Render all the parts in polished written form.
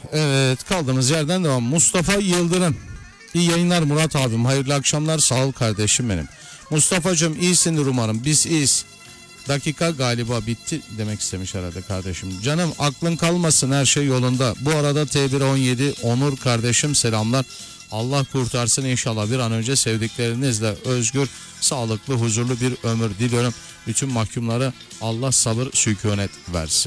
Evet, kaldığımız yerden devam. Mustafa Yıldırım. İyi yayınlar Murat abim. Hayırlı akşamlar. Sağ ol kardeşim benim. Mustafa'cığım iyisindir umarım. Biz iyiyiz. Dakika galiba bitti demek istemiş herhalde kardeşim. Canım aklın kalmasın, her şey yolunda. Bu arada T117 Onur kardeşim selamlar. Allah kurtarsın inşallah, bir an önce sevdiklerinizle özgür, sağlıklı, huzurlu bir ömür diliyorum. Bütün mahkumlara Allah sabır sükunet versin.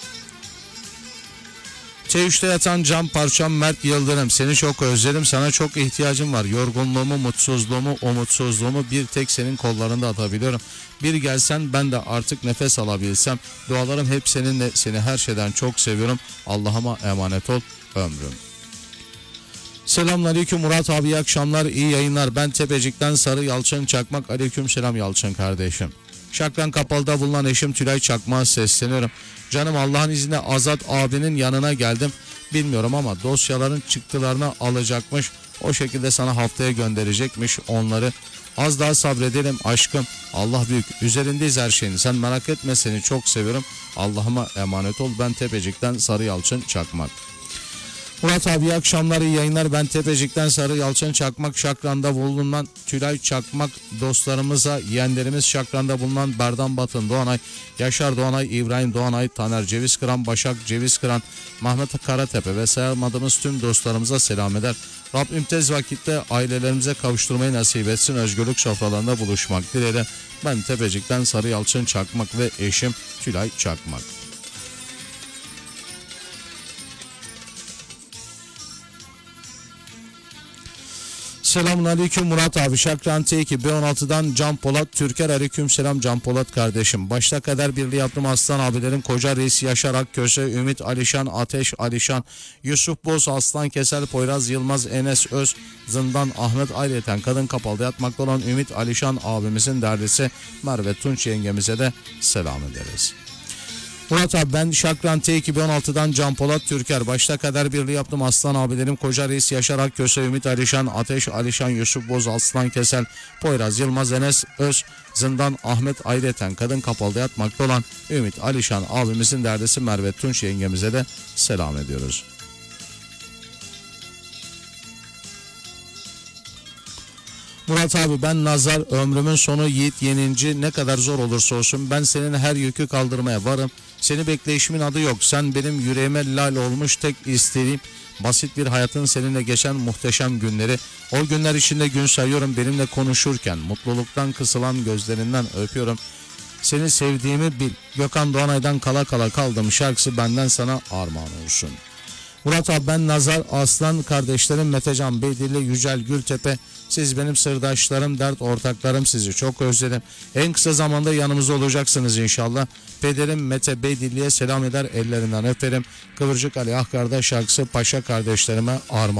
T3'te yatan cam parçam Mert Yıldırım. Seni çok özledim. Sana çok ihtiyacım var. Yorgunluğumu, mutsuzluğumu, umutsuzluğumu bir tek senin kollarında atabiliyorum. Bir gelsen ben de artık nefes alabilsem. Dualarım hep seninle. Seni her şeyden çok seviyorum. Allah'ıma emanet ol ömrüm. Selamünaleyküm Murat abi, iyi akşamlar, iyi yayınlar. Ben Tepecik'ten Sarı Yalçın Çakmak. Aleyküm selam Yalçın kardeşim. Şakran Kapalı'da bulunan eşim Tülay Çakmak'a sesleniyorum. Canım Allah'ın izniyle Azat abinin yanına geldim. Bilmiyorum ama dosyaların çıktılarını alacakmış. O şekilde sana haftaya gönderecekmiş onları. Az daha sabredelim aşkım. Allah büyük. Üzerindeyiz her şeyin. Sen merak etme, seni çok seviyorum. Allah'ıma emanet ol. Ben Tepecik'ten Sarı Yalçın Çakmak. Murat abi iyi akşamlar, iyi yayınlar. Ben Tepecik'ten Sarı Yalçın Çakmak. Şakran'da bulunan Tülay Çakmak dostlarımıza, yeğenlerimiz Şakran'da bulunan Berdan Batın Doğanay, Yaşar Doğanay, İbrahim Doğanay, Taner Cevizkıran, Başak Cevizkıran, Mehmet Karatepe ve sayamadığımız tüm dostlarımıza selam eder. Rabbim tez vakitte ailelerimize kavuşturmayı nasip etsin. Özgürlük sofralarında buluşmak dileğiyle. Ben Tepecik'ten Sarı Yalçın Çakmak ve eşim Tülay Çakmak. Selamun aleyküm Murat abi. Şakran T2 B16'dan Can Polat Türker. Aleyküm selam Can Polat kardeşim. Başta kadar birliği yaptım aslan abilerim. Koca Reis, Yaşar Akköse, Ümit Alişan, Ateş Alişan, Yusuf Boz, Aslan Kesel, Poyraz Yılmaz, Enes Öz, Zindan Ahmet, ayrıca kadın kapalıda yatmakta olan Ümit Alişan abimizin derdisi Merve Tunç yengemize de selam ederiz. Murat abi ben Şakran T2016'dan Can Polat Türker. Başta kadar birliği yaptım aslan abilerim. Koca Reis, Yaşar Akköse, Ümit Alişan, Ateş Alişan, Yusuf Boz, Aslan Kesel, Poyraz Yılmaz, Enes Öz, Zindan Ahmet, ayrıca kadın kapalıda yatmakta olan Ümit Alişan abimizin derdisi Merve Tunç yengemize de selam ediyoruz. Murat abi ben Nazar, ömrümün sonu Yiğit Yeninci, ne kadar zor olursa olsun ben senin her yükü kaldırmaya varım. Seni bekleyişimin adı yok, sen benim yüreğime lal olmuş tek isteğim. Basit bir hayatın seninle geçen muhteşem günleri. O günler içinde gün sayıyorum benimle konuşurken. Mutluluktan kısılan gözlerinden öpüyorum. Seni sevdiğimi bil. Gökhan Doğanay'dan Kala Kala Kaldım şarkısı benden sana armağan olsun. Murat abi ben Nazar, Aslan kardeşlerim Metecan Beydili, Yücel Gültepe. Siz benim sırdaşlarım, dert ortaklarım, sizi çok özledim. En kısa zamanda yanımızda olacaksınız inşallah. Pederim Mete Beydili'ye selam eder, ellerinden öperim. Kıvırcık Ali Ahkar'da şarkısı Paşa kardeşlerime armağan.